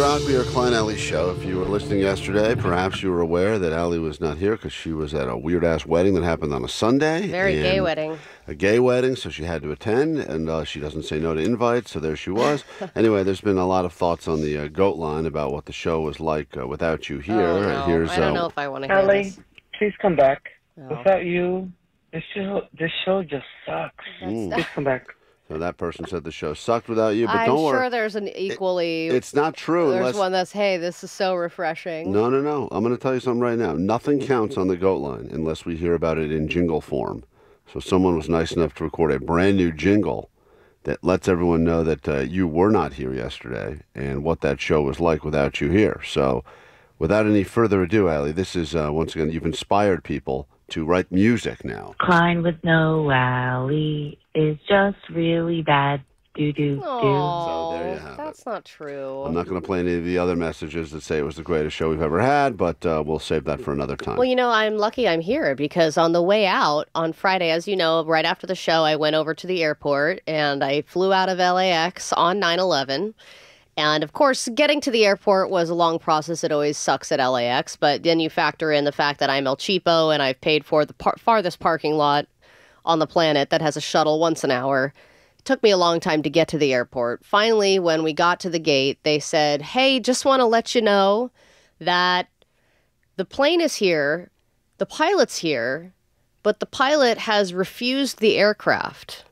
Rock, we are Klein Alley Show. If you were listening yesterday, perhaps you were aware that Allie was not here because she was at a weird-ass wedding that happened on a Sunday. Very gay wedding. A gay wedding, so she had to attend, and she doesn't say no to invites, so there she was. Anyway, there's been a lot of thoughts on the Goat Line about what the show was like without you here. Oh, no. I don't know if I want to hear Allie, this. please come back. No. Without you, this show just sucks. Please come back. So that person said the show sucked without you, but I'm don't sure worry. there's an equally... It's not true. There's one that's, hey, this is so refreshing. No. I'm going to tell you something right now. Nothing counts on the Goat Line unless we hear about it in jingle form. So someone was nice enough to record a brand new jingle that lets everyone know that you were not here yesterday and what that show was like without you here. So without any further ado, Allie, this is, once again, you've inspired people to write music now. Klein with no Allie is just really bad. Do. So there you have That's not true. I'm not going to play any of the other messages that say it was the greatest show we've ever had, but we'll save that for another time. Well, you know, I'm lucky I'm here because on the way out on Friday, as you know, right after the show, I went over to the airport and I flew out of LAX on 9/11. And, of course, getting to the airport was a long process. It always sucks at LAX. But then you factor in the fact that I'm El Cheapo and I've paid for the farthest parking lot on the planet that has a shuttle once an hour. It took me a long time to get to the airport. Finally, when we got to the gate, they said, hey, just want to let you know that the plane is here, the pilot's here, but the pilot has refused the aircraft.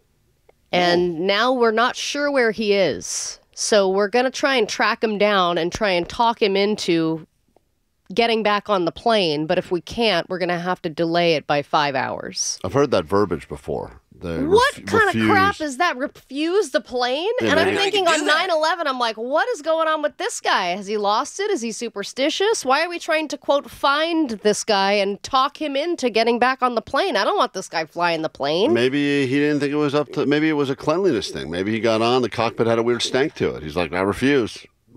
And now we're not sure where he is. So we're going to try and track him down and try and talk him into getting back on the plane. But if we can't, we're going to have to delay it by 5 hours. I've heard that verbiage before. What kind of crap is that? Refuse the plane? Yeah, and I'm maybe. thinking on 9/11, I'm like, what is going on with this guy? Has he lost it? Is he superstitious? Why are we trying to, quote, find this guy and talk him into getting back on the plane? I don't want this guy flying the plane. Maybe he didn't think it was up to, maybe it was a cleanliness thing. Maybe he got on, the cockpit had a weird stank to it. He's like, I refuse.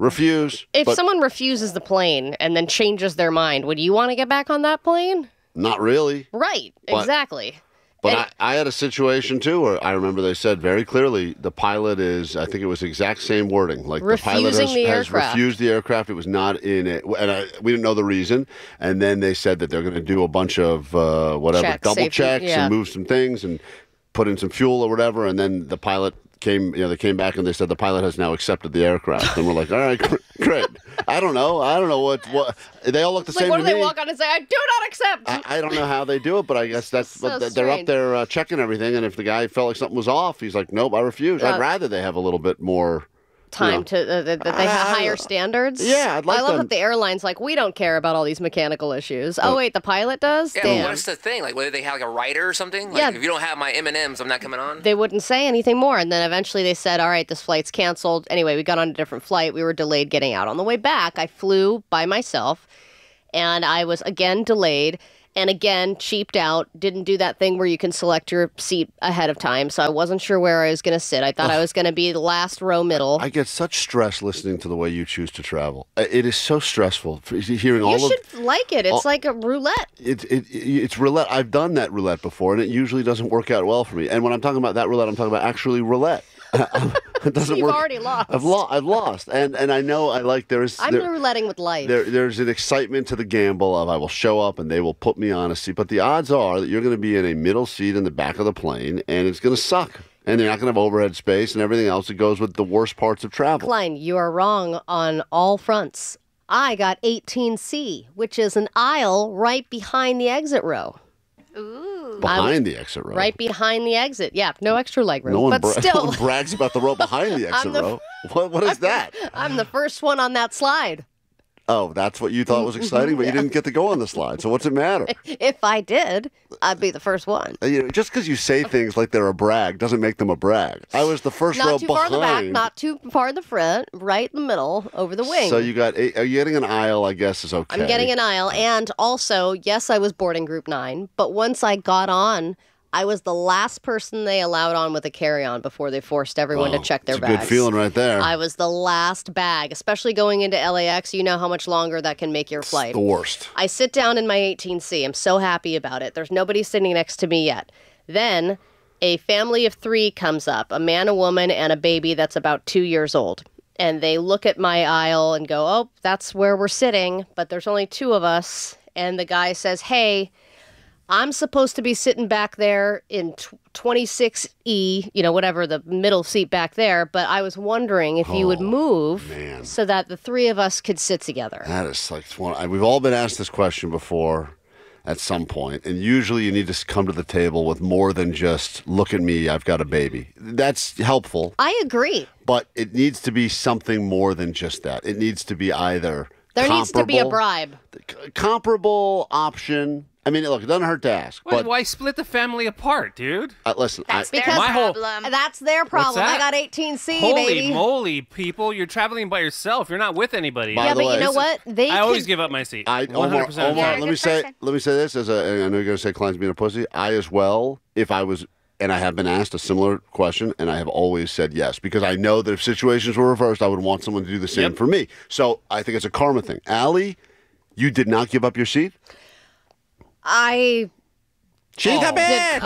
If someone refuses the plane and then changes their mind, would you want to get back on that plane? Not really. Right, But- exactly. But I had a situation, too, where I remember they said very clearly the pilot is, I think it was exact same wording. Like the pilot has refused the aircraft. It was not in it. And we didn't know the reason. And then they said that they're going to do a bunch of double checks and move some things and put in some fuel or whatever. And then the pilot they came back and they said the pilot has now accepted the aircraft. And we're like, all right, great. I don't know what they all look the same What to do they me. walk on and say, I do not accept? I don't know how they do it, but I guess that's So they're up there checking everything. And if the guy felt like something was off, he's like, nope, I refuse. I'd rather they have a little bit more time to that they have higher standards. Yeah, I'd like I love them. that the airline's like, we don't care about all these mechanical issues. Oh wait, the pilot does. Yeah, Damn. well, what's the thing? Like, whether they have like a writer or something? Like, Yeah. if you don't have my M&Ms, I'm not coming on. They wouldn't say anything more, and then eventually they said, all right, this flight's canceled. Anyway, we got on a different flight. We were delayed getting out. On the way back, I flew by myself, and I was again delayed. And again, cheaped out, didn't do that thing where you can select your seat ahead of time. So I wasn't sure where I was going to sit. I thought I was going to be the last row middle. I get such stress listening to the way you choose to travel. It is so stressful hearing all You of. should like it. It's like a roulette. It's roulette. I've done that roulette before, and it usually doesn't work out well for me. And when I'm talking about that roulette, I'm talking about actually roulette. It doesn't You've work. already lost. I've lost, and I know I'm rouletting with life. There's an excitement to the gamble of I will show up and they will put me on a seat, but the odds are that you're going to be in a middle seat in the back of the plane, and it's going to suck. And they're not going to have overhead space and everything else that goes with the worst parts of travel. Klein, you are wrong on all fronts. I got 18C, which is an aisle right behind the exit row. Behind the exit row. Right behind the exit. Yeah, no extra leg room. No one, but still, no one brags about the row behind the exit row. What is that? I'm the first one on that slide. Oh, that's what you thought was exciting, but you didn't get to go on the slide. So what's it matter? If I did, I'd be the first one. Just because you say things like they're a brag doesn't make them a brag. I was the first row Not too far behind. in the back, not too far in the front, right in the middle, over the wing. So you got, are you getting an aisle, I guess, is okay. I'm getting an aisle. And also, yes, I was boarding group 9, but once I got on, I was the last person they allowed on with a carry-on before they forced everyone to check their bags. It's a good feeling right there. I was the last bag, especially going into LAX. You know how much longer that can make your flight. It's the worst. I sit down in my 18C. I'm so happy about it. There's nobody sitting next to me yet. Then a family of 3 comes up, a man, a woman, and a baby that's about 2 years old. and they look at my aisle and go, oh, that's where we're sitting, but there's only 2 of us. And the guy says, hey, I'm supposed to be sitting back there in 26E, whatever, the middle seat back there, but I was wondering if you would move so that the 3 of us could sit together. That is like, we've all been asked this question before at some point, and usually you need to come to the table with more than just, look at me, I've got a baby. That's helpful. I agree. But it needs to be something more than just that. It needs to be either There needs to be a bribe. Comparable option. I mean, look, it doesn't hurt to ask. But why split the family apart, dude? Listen, that's their problem. That's their problem. I got 18C, baby. Holy moly, people! You're traveling by yourself. You're not with anybody. Yeah, but you know what? I always give up my seat. 100%. Omar, let me say this. I know you're going to say Klein's being a pussy. I as well, if I was, and I have been asked a similar question, and I have always said yes, because I know that if situations were reversed, I would want someone to do the same for me. So I think it's a karma thing. Allie, you did not give up your seat? She's a bitch.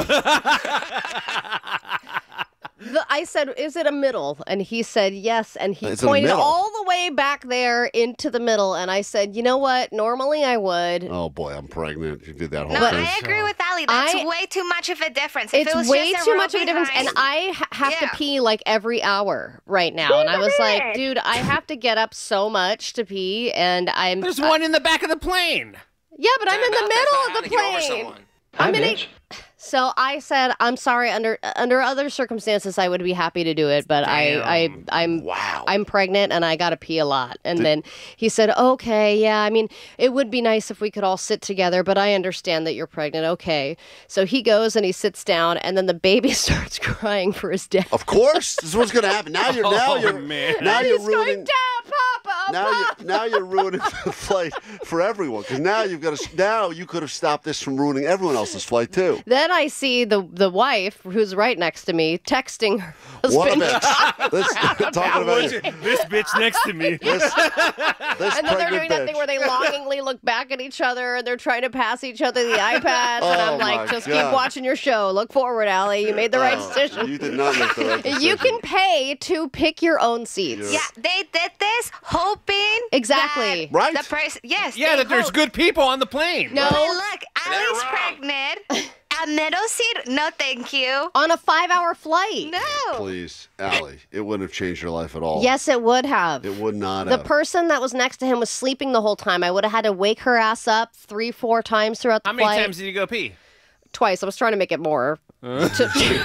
I said, is it a middle? And he said yes, and he pointed all the way back there into the middle, and I said, you know what? Normally I would. Oh, boy, I'm pregnant. You did that whole thing. No, I agree with Allie. That's way too much of a difference. If it's way too much of a difference, and I have to pee like every hour right now, and I was like, dude, I have to get up so much to pee, and There's one in the back of the plane. Yeah, but I'm in the middle of the plane. I'm in it. So I said, I'm sorry. Under other circumstances, I would be happy to do it, but I'm pregnant and I got to pee a lot. And then he said, okay, yeah. I mean, it would be nice if we could all sit together, but I understand that you're pregnant. Okay. So he goes and he sits down, and then the baby starts crying for his dad. Of course, this is what's going to happen. Now you're ruining. Going, Dad, Papa. Now you're ruining the flight for everyone, because now you could have stopped this from ruining everyone else's flight too. Then I see the wife, who's right next to me, texting her husband. What a bitch. Talking about this bitch next to me. This and then they're doing that thing where they longingly look back at each other and they're trying to pass each other the iPads. And I'm like, just keep watching your show. Look forward, Allie. You made the right decision. You did not make the right decision. You can pay to pick your own seats. Yeah, they did this hoping. Exactly. Right? The person, yes. Yeah, that there's good people on the plane. No. But look, Allie's pregnant. A middle seat? No, thank you. On a 5-hour flight? No. Please, Allie, it wouldn't have changed your life at all. Yes, it would have. It would not have. The person that was next to him was sleeping the whole time. I would have had to wake her ass up 3-4 times throughout the flight. How many times did you go pee? Twice. I was trying to make it more. This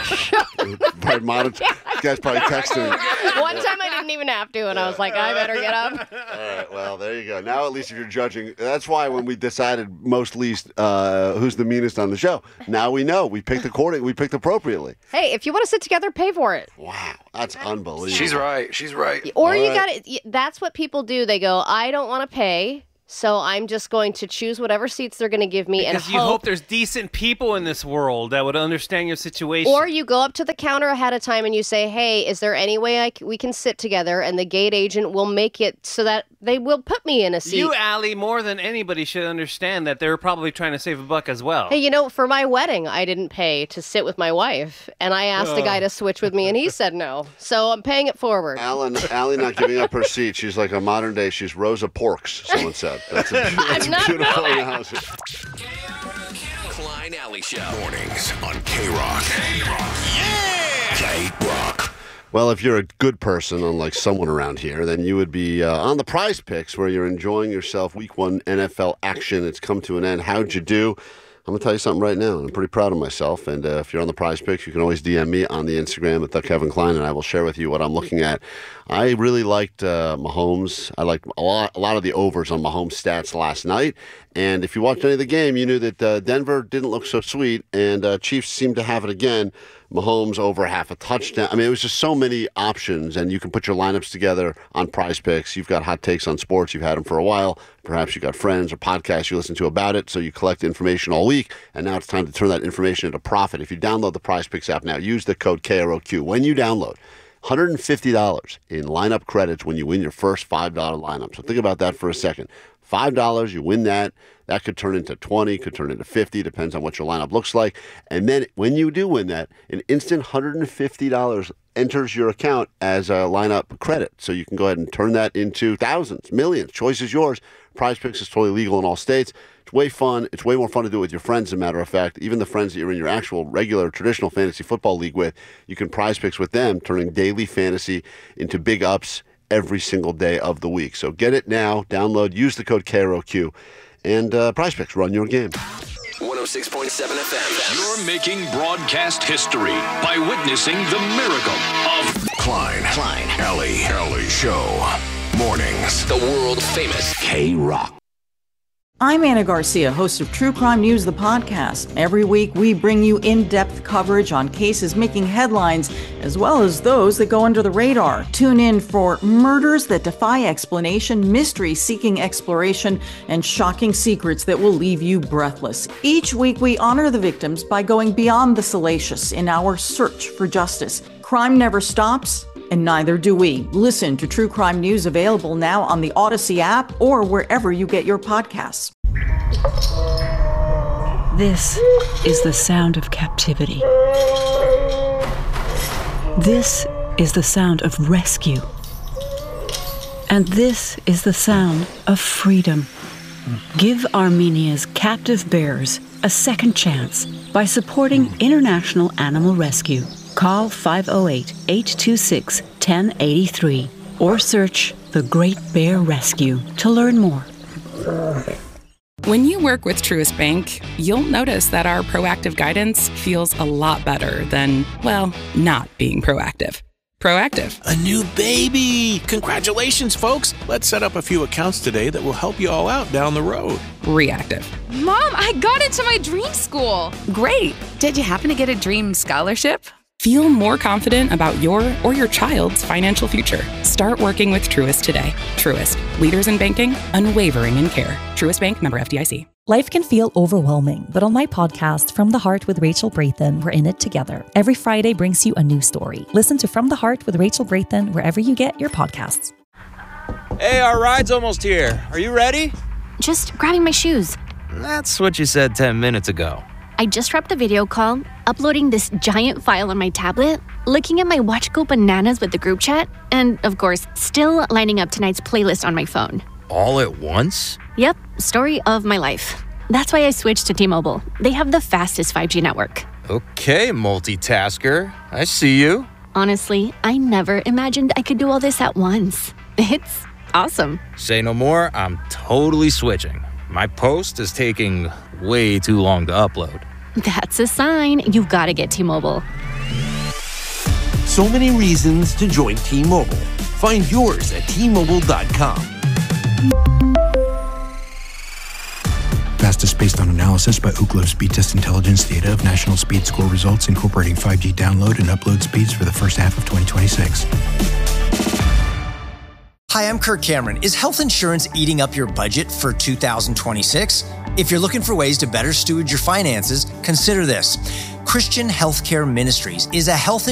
guy's probably texting. One time I didn't even have to, and I was like, I better get up. All right, well, there you go. Now at least if you're judging, that's why when we decided most least who's the meanest on the show, now we know. We picked appropriately. Hey, if you want to sit together, pay for it. Wow, that's unbelievable. She's right. Or you got it. That's what people do. They go, I don't want to pay, so I'm just going to choose whatever seats they're going to give me. Because you hope there's decent people in this world that would understand your situation. Or you go up to the counter ahead of time and you say, hey, is there any way we can sit together? And the gate agent will make it so that they will put me in a seat. You, Allie, more than anybody should understand that they're probably trying to save a buck as well. Hey, for my wedding, I didn't pay to sit with my wife. And I asked a guy to switch with me, and he said no. So I'm paying it forward. Allie not giving up her seat. She's like a modern day, she's Rosa Parks, someone said. That's a beautiful analogy. Klein Alley Show. Mornings on K-Rock. Yeah! K-Rock. Well, if you're a good person, unlike someone around here, then you would be on the Prize Picks, where you're enjoying yourself. Week 1 NFL action. It's come to an end. How'd you do? I'm going to tell you something right now. I'm pretty proud of myself. And if you're on the Prize Picks, you can always DM me on the Instagram at @KevinKlein, and I will share with you what I'm looking at. I really liked Mahomes. I liked a lot of the overs on Mahomes' stats last night. And if you watched any of the game, you knew that Denver didn't look so sweet, and Chiefs seemed to have it again. Mahomes over half a touchdown. I mean, it was just so many options, and you can put your lineups together on Prize Picks. You've got hot takes on sports. You've had them for a while. Perhaps you've got friends or podcasts you listen to about it, so you collect information all week, and now it's time to turn that information into profit. If you download the Prize Picks app now, use the code KROQ. When you download, $150 in lineup credits when you win your first $5 lineup. So think about that for a second. $5, you win that. That could turn into 20, could turn into 50, depends on what your lineup looks like. And then when you do win that, an instant $150 enters your account as a lineup credit. So you can go ahead and turn that into thousands, millions. Choice is yours. Prize Picks is totally legal in all states. It's way fun. It's way more fun to do it with your friends, as a matter of fact. Even the friends that you're in your actual regular traditional fantasy football league with, you can Prize Picks with them, turning daily fantasy into big ups every single day of the week. So get it now. Download. Use the code KROQ. And Prize Picks, run your game. 106.7 FM. You're making broadcast history by witnessing the miracle of Klein, Ellie Show. Mornings. The world famous K-Rock. I'm Anna Garcia, host of True Crime News, the podcast. Every week, we bring you in-depth coverage on cases making headlines, as well as those that go under the radar. Tune in for murders that defy explanation, mysteries seeking exploration, and shocking secrets that will leave you breathless. Each week, we honor the victims by going beyond the salacious in our search for justice. Crime never stops, and neither do we. Listen to True Crime News, available now on the Odyssey app or wherever you get your podcasts. This is the sound of captivity. This is the sound of rescue. And this is the sound of freedom. Give Armenia's captive bears a second chance by supporting International Animal Rescue. Call 508-826-1083 or search The Great Bear Rescue to learn more. When you work with Truist Bank, you'll notice that our proactive guidance feels a lot better than, well, not being proactive. Proactive. A new baby! Congratulations, folks! Let's set up a few accounts today that will help you all out down the road. Reactive. Mom, I got into my dream school! Great! Did you happen to get a dream scholarship? Feel more confident about your or your child's financial future. Start working with Truist today. Truist, leaders in banking, unwavering in care. Truist Bank, member FDIC. Life can feel overwhelming, but on my podcast, From the Heart with Rachel Brathen, we're in it together. Every Friday brings you a new story. Listen to From the Heart with Rachel Brathen wherever you get your podcasts. Hey, our ride's almost here. Are you ready? Just grabbing my shoes. That's what you said 10 minutes ago. I just wrapped a video call, uploading this giant file on my tablet, looking at my Watch Go Bananas with the group chat, and, of course, still lining up tonight's playlist on my phone. All at once? Yep, story of my life. That's why I switched to T-Mobile. They have the fastest 5G network. Okay, multitasker. I see you. Honestly, I never imagined I could do all this at once. It's awesome. Say no more, I'm totally switching. My post is taking way too long to upload. That's a sign. You've got to get T-Mobile. So many reasons to join T-Mobile. Find yours at T-Mobile.com. Fastest based on analysis by Ookla Speed Test Intelligence data of national speed score results incorporating 5G download and upload speeds for the first half of 2026. Hi, I'm Kirk Cameron. Is health insurance eating up your budget for 2026? If you're looking for ways to better steward your finances, consider this. Christian Healthcare Ministries is a health